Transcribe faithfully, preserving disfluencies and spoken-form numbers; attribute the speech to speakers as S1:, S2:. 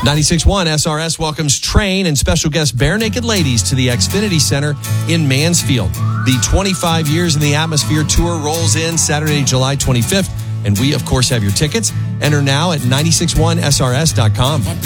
S1: ninety-six point one S R S welcomes Train and special guest Bare Naked Ladies to the Xfinity Center in Mansfield. The twenty-five Years in the Atmosphere tour rolls in Saturday, July twenty-fifth, and we, of course, have your tickets. Enter now at nine six one S R S dot com.